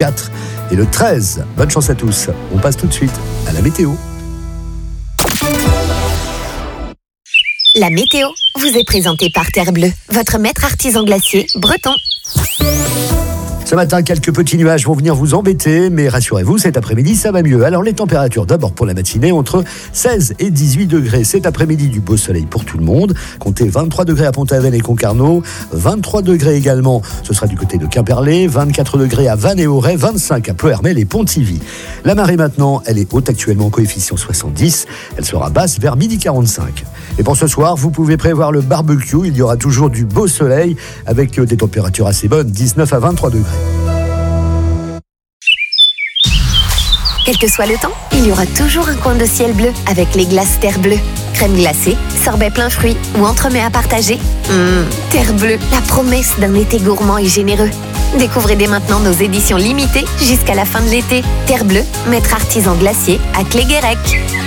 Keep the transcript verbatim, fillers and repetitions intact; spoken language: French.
quatre et le treize. Bonne chance à tous. On passe tout de suite à la météo. La météo vous est présentée par Terre Bleue, votre maître artisan glacier breton. Ce matin, quelques petits nuages vont venir vous embêter, mais rassurez-vous, cet après-midi, ça va mieux. Alors les températures, d'abord pour la matinée, entre seize et dix-huit degrés. Cet après-midi, du beau soleil pour tout le monde. Comptez vingt-trois degrés à Pont-Aven et Concarneau, vingt-trois degrés également, ce sera du côté de Quimperlé, vingt-quatre degrés à Vannes et Auray, vingt-cinq à Ploërmel et Pontivy. La marée maintenant, elle est haute actuellement, coefficient soixante-dix. Elle sera basse vers midi quarante-cinq. Et pour ce soir, vous pouvez prévoir le barbecue. Il y aura toujours du beau soleil avec des températures assez bonnes, dix-neuf à vingt-trois degrés. Quel que soit le temps, il y aura toujours un coin de ciel bleu avec les glaces Terre Bleue. Crème glacée, sorbet plein fruits ou entremets à partager. Mmh, Terre Bleue, la promesse d'un été gourmand et généreux. Découvrez dès maintenant nos éditions limitées jusqu'à la fin de l'été. Terre Bleue, maître artisan glacier à Cléguérec.